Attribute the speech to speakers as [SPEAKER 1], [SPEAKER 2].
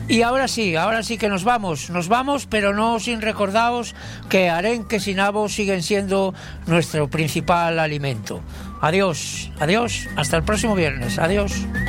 [SPEAKER 1] Y ahora sí que nos vamos, pero no sin recordaros que arenques y nabos siguen siendo nuestro principal alimento. Adiós, hasta el próximo viernes, adiós.